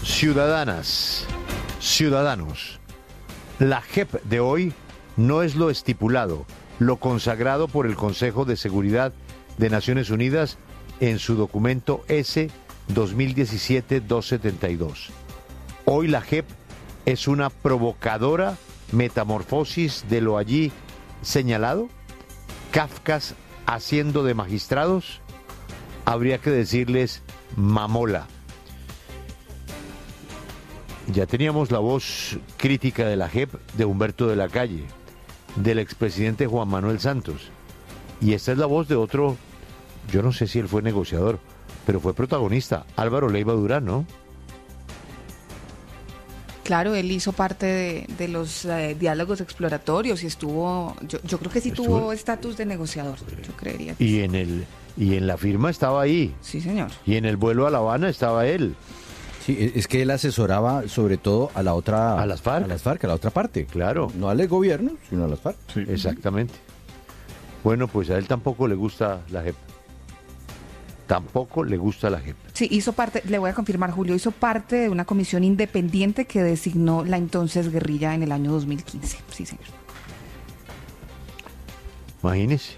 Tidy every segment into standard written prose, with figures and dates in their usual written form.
Ciudadanas, ciudadanos, la JEP de hoy no es lo estipulado, lo consagrado por el Consejo de Seguridad de Naciones Unidas en su documento S 2017-272. Hoy la JEP es una provocadora metamorfosis de lo allí señalado. Kafkas haciendo de magistrados, habría que decirles mamola. Ya teníamos la voz crítica de la JEP de Humberto de la Calle, del expresidente Juan Manuel Santos, y esta es la voz de otro, yo no sé si él fue negociador, pero fue protagonista, Álvaro Leiva Durán, ¿no? Claro, él hizo parte de los diálogos exploratorios y estuvo, yo creo que sí tuvo estatus de negociador, yo creería que y en la firma estaba ahí. Sí, señor. Y en el vuelo a La Habana estaba él. Sí, es que él asesoraba sobre todo a la otra... A las FARC. A las FARC, a la otra parte. Claro. No al gobierno, sino a las FARC. Sí. Exactamente. Bueno, pues a él tampoco le gusta la JEP. Tampoco le gusta la JEP. Sí, hizo parte, le voy a confirmar, Julio, hizo parte de una comisión independiente que designó la entonces guerrilla en el año 2015. Sí, señor. Imagínese.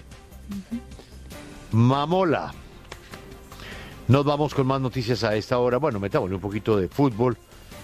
Mamola. Nos vamos con más noticias a esta hora. Bueno, metámosle un poquito de fútbol.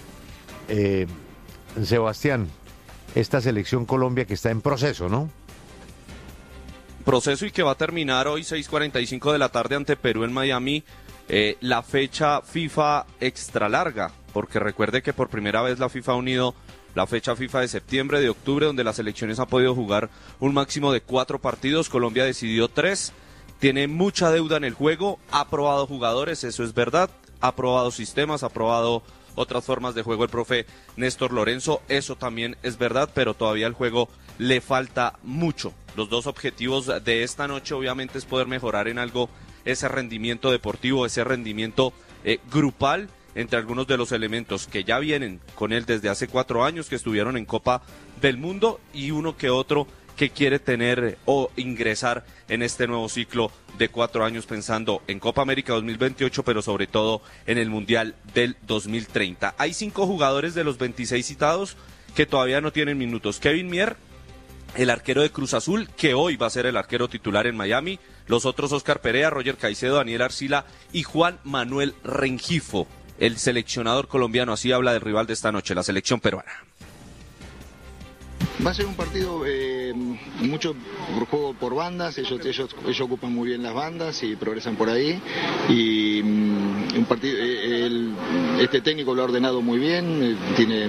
Sebastián, esta selección Colombia que está en proceso, ¿no? Proceso y que va a terminar hoy 6:45 de la tarde ante Perú en Miami, la fecha FIFA extra larga, porque recuerde que por primera vez la FIFA ha unido la fecha FIFA de septiembre, de octubre, donde las selecciones han podido jugar un máximo de 4 partidos. Colombia decidió 3. Tiene mucha deuda en el juego, ha probado jugadores, eso es verdad, ha probado sistemas, ha probado otras formas de juego el profe Néstor Lorenzo, eso también es verdad, pero todavía al juego le falta mucho. Los dos objetivos de esta noche obviamente es poder mejorar en algo ese rendimiento deportivo, ese rendimiento grupal entre algunos de los elementos que ya vienen con él desde hace 4 años, que estuvieron en Copa del Mundo, y uno que otro que quiere tener o ingresar en este nuevo ciclo de 4 años pensando en Copa América 2028, pero sobre todo en el Mundial del 2030. Hay 5 jugadores de los 26 citados que todavía no tienen minutos. Kevin Mier, el arquero de Cruz Azul, que hoy va a ser el arquero titular en Miami. Los otros: Oscar Perea, Roger Caicedo, Daniel Arcila y Juan Manuel Rengifo, el seleccionador colombiano. Así habla del rival de esta noche, la selección peruana. Va a ser un partido mucho por juego por bandas, ellos ocupan muy bien las bandas y progresan por ahí, y un partido, este técnico lo ha ordenado muy bien, tiene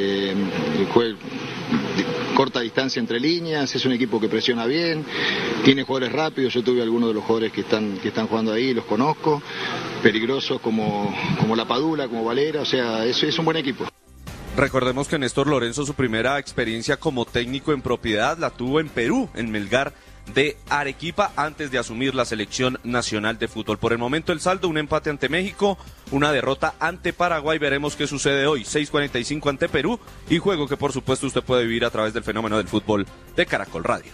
corta distancia entre líneas, es un equipo que presiona bien, tiene jugadores rápidos. Yo tuve algunos de los jugadores que están jugando ahí, los conozco, peligrosos como La Padula, como Valera, o sea, es un buen equipo. Recordemos que Néstor Lorenzo, su primera experiencia como técnico en propiedad la tuvo en Perú, en Melgar de Arequipa, antes de asumir la selección nacional de fútbol. Por el momento el saldo: un empate ante México, una derrota ante Paraguay. Veremos qué sucede hoy, 6:45 ante Perú, y juego que por supuesto usted puede vivir a través del fenómeno del fútbol de Caracol Radio.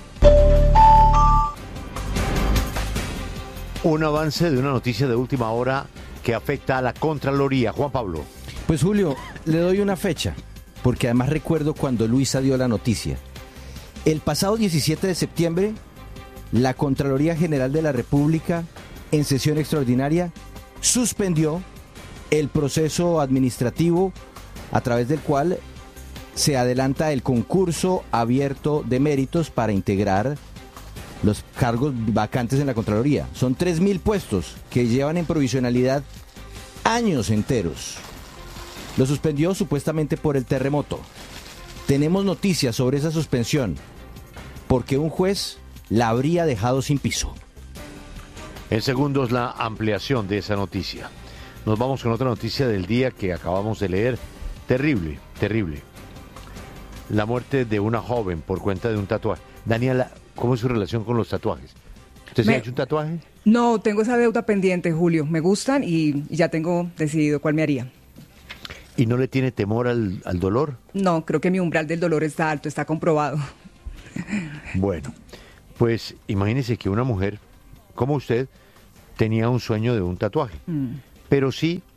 Un avance de una noticia de última hora que afecta a la Contraloría. Juan Pablo. Pues Julio, le doy una fecha, porque además recuerdo cuando Luisa dio la noticia. El pasado 17 de septiembre, la Contraloría General de la República, en sesión extraordinaria, suspendió el proceso administrativo a través del cual se adelanta el concurso abierto de méritos para integrar los cargos vacantes en la Contraloría. Son 3.000 puestos que llevan en provisionalidad años enteros. Lo suspendió supuestamente por el terremoto. Tenemos noticias sobre esa suspensión, porque un juez la habría dejado sin piso. En segundos, la ampliación de esa noticia. Nos vamos con otra noticia del día que acabamos de leer. Terrible, terrible. La muerte de una joven por cuenta de un tatuaje. Daniela, ¿cómo es su relación con los tatuajes? ¿Usted se ha hecho un tatuaje? No, tengo esa deuda pendiente, Julio. Me gustan y ya tengo decidido cuál me haría. ¿Y no le tiene temor al dolor? No, creo que mi umbral del dolor está alto, está comprobado. Bueno, pues imagínese que una mujer como usted tenía un sueño de un tatuaje, pero sí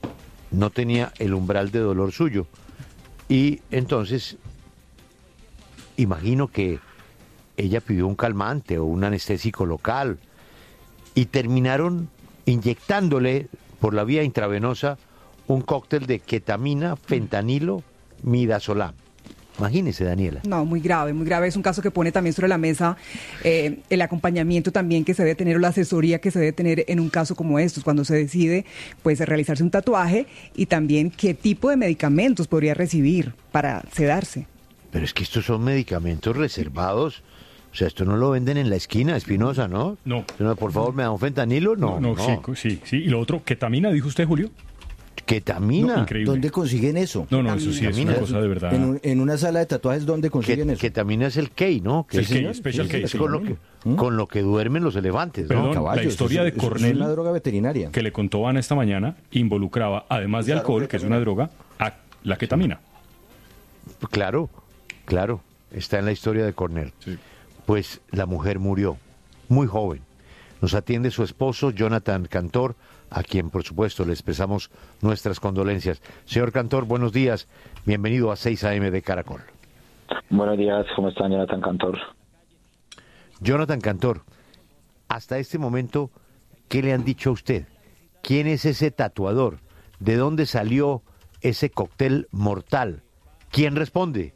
no tenía el umbral de dolor suyo. Y entonces, imagino que ella pidió un calmante o un anestésico local y terminaron inyectándole por la vía intravenosa un cóctel de ketamina, fentanilo, midazolam. Imagínese, Daniela. No, muy grave, muy grave. Es un caso que pone también sobre la mesa el acompañamiento también que se debe tener o la asesoría que se debe tener en un caso como estos, cuando se decide pues realizarse un tatuaje y también qué tipo de medicamentos podría recibir para sedarse. Pero es que estos son medicamentos reservados. O sea, esto no lo venden en la esquina, Espinosa, ¿no? No. Por favor, ¿me da un fentanilo? No. Sí. Y lo otro, ketamina, dijo usted, Julio. ¿Ketamina? No, increíble. ¿Dónde consiguen eso? No, eso sí es una cosa de verdad. En una sala de tatuajes, ¿dónde consiguen eso? Ketamina es el K, ¿no? El K, Special K. Es con lo que duermen los elefantes, ¿no? Perdón, Caballos, la historia de Cornell, es una droga veterinaria. que le contó Ana esta mañana, involucraba, además de alcohol, que es una droga, a la ketamina. Claro, está en la historia de Cornell. Sí. Pues la mujer murió, muy joven. Nos atiende su esposo, Jonathan Cantor, a quien, por supuesto, le expresamos nuestras condolencias. Señor Cantor, buenos días. Bienvenido a 6 AM de Caracol. Buenos días, ¿cómo están, Jonathan Cantor? Jonathan Cantor, hasta este momento, ¿qué le han dicho a usted? ¿Quién es ese tatuador? ¿De dónde salió ese cóctel mortal? ¿Quién responde?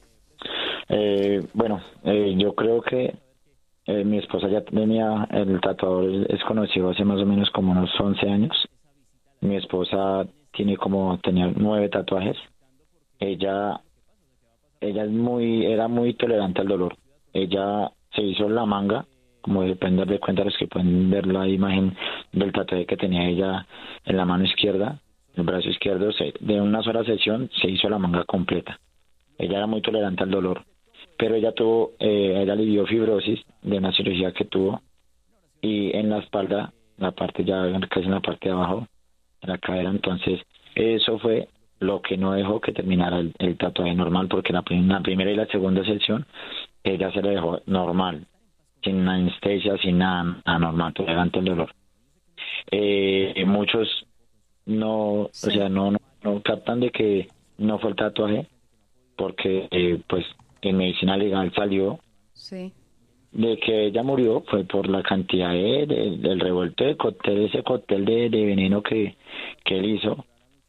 Yo creo que mi esposa ya tenía el tatuador, es conocido hace más o menos como unos 11 años. Mi esposa tenía 9 tatuajes. Ella era muy tolerante al dolor. Ella se hizo la manga, como depende de cuenta los que pueden ver la imagen del tatuaje que tenía ella en la mano izquierda, el brazo izquierdo, de una sola sesión se hizo la manga completa. Ella era muy tolerante al dolor, pero ella le dio fibrosis de una cirugía que tuvo, y en la espalda, casi en la parte de abajo, en la cadera. Entonces eso fue lo que no dejó que terminara el tatuaje normal, porque la primera y la segunda sesión ella se le dejó normal, sin anestesia, sin nada normal, tolerante al dolor. Muchos no captan de que no fue el tatuaje, porque pues en medicina legal salió de que ella murió fue por la cantidad del revuelto de cóctel, ese cóctel de veneno que él hizo.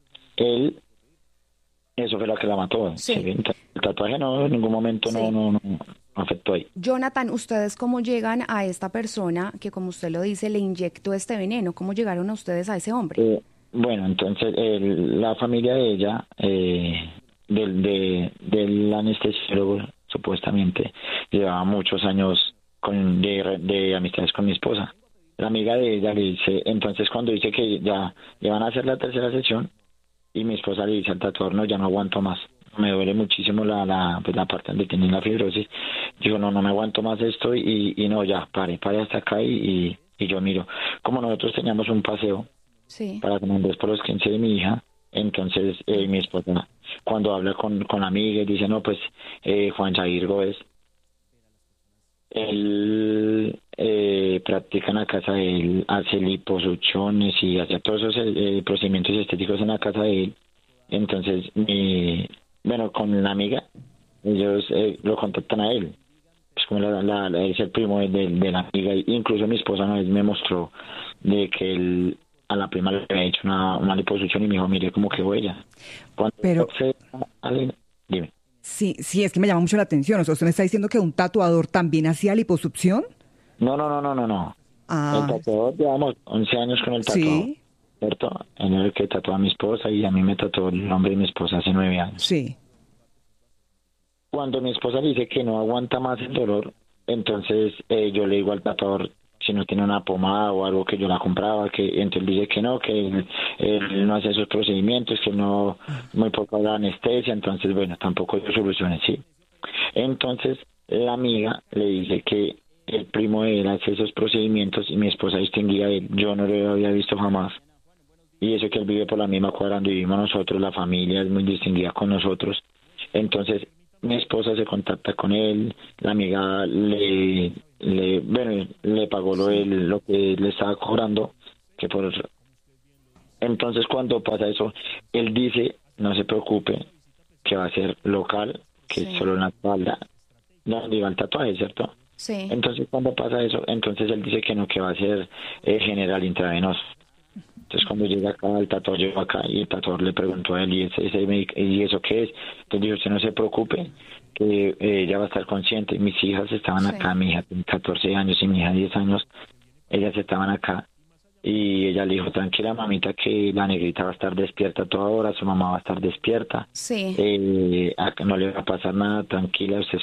Eso fue lo que la mató. Sí. El tatuaje no, en ningún momento no afectó ahí. Jonathan, ¿ustedes cómo llegan a esta persona que, como usted lo dice, le inyectó este veneno? ¿Cómo llegaron a ustedes a ese hombre? Entonces la familia de ella, del anestesiólogo, supuestamente llevaba muchos años de amistades con mi esposa. La amiga de ella le dice, entonces cuando dice que ya van a hacer la tercera sesión, y mi esposa le dice al tatuador, no, ya no aguanto más, me duele muchísimo la parte donde tiene la fibrosis. Digo, no me aguanto más esto, y no, ya, pare hasta acá, y yo miro. Como nosotros teníamos un paseo para San Andrés por los 15 de mi hija, entonces mi esposa, cuando habla con la amiga, dice, no, pues Juan Jair Gómez, él practica en la casa de él, hace liposucciones y hace todos esos procedimientos estéticos en la casa de él. Entonces, con la amiga, ellos lo contactan a él. Es como es el primo de la amiga. Incluso mi esposa una vez me mostró de que él a la prima le había hecho una liposucción, y me dijo, mire cómo quedó ella. Pero dime. Sí, es que me llama mucho la atención. O sea, ¿usted me está diciendo que un tatuador también hacía liposucción? No. El tatuador, llevamos 11 años con el tatuador. Sí. ¿Cierto? En el que tatuó a mi esposa, y a mí me tatuó el nombre de mi esposa hace 9 años. Sí. Cuando mi esposa dice que no aguanta más el dolor, entonces yo le digo al tatuador si no tiene una pomada o algo que yo la compraba, que entonces dice que no, que él no hace esos procedimientos, que no, muy poco la anestesia. Entonces, tampoco hay soluciones, ¿sí? Entonces la amiga le dice que el primo de él hace esos procedimientos, y mi esposa distinguía de él, yo no lo había visto jamás. Y eso que él vive por la misma cuadra donde vivimos nosotros, la familia es muy distinguida con nosotros. Entonces mi esposa se contacta con él, la amiga le pagó lo que le estaba cobrando, que Entonces cuando pasa eso, él dice, no se preocupe, que va a ser local, que es solo una espalda, no diga el tatuaje, ¿cierto? Sí. Entonces cuando pasa eso, entonces él dice que no, que va a ser general intravenoso. Entonces cuando llega acá, el tatuador llegó acá y el tatuador le preguntó a él, ¿y eso qué es? Entonces dijo, usted no se preocupe, que ella va a estar consciente. Mis hijas estaban acá, mi hija tiene 14 años y mi hija 10 años, ellas estaban acá. Y ella le dijo, tranquila mamita, que la negrita va a estar despierta toda hora, su mamá va a estar despierta. Sí. No le va a pasar nada, tranquila, usted